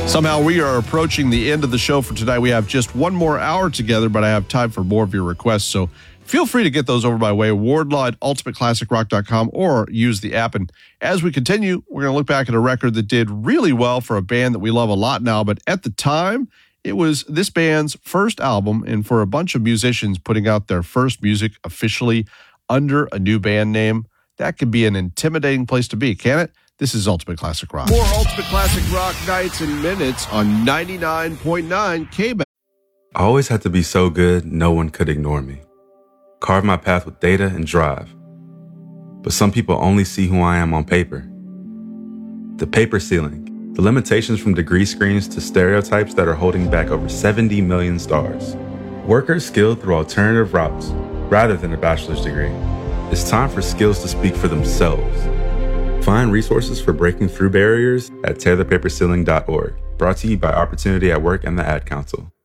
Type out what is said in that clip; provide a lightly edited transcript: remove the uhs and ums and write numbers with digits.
Somehow we are approaching the end of the show for tonight. We have just one more hour together, but I have time for more of your requests. So feel free to get those over by way of Wardlaw at ultimateclassicrock.com or use the app. And as we continue, we're going to look back at a record that did really well for a band that we love a lot now. But at the time, it was this band's first album. And for a bunch of musicians putting out their first music officially under a new band name, that could be an intimidating place to be, can it? This is Ultimate Classic Rock. More Ultimate Classic Rock nights and minutes on 99.9 K-Band. I always had to be so good, no one could ignore me. Carve my path with data and drive. But some people only see who I am on paper. The paper ceiling, the limitations from degree screens to stereotypes that are holding back over 70 million stars. Workers skilled through alternative routes, rather than a bachelor's degree. It's time for skills to speak for themselves. Find resources for breaking through barriers at tearthepaperceiling.org. Brought to you by Opportunity at Work and the Ad Council.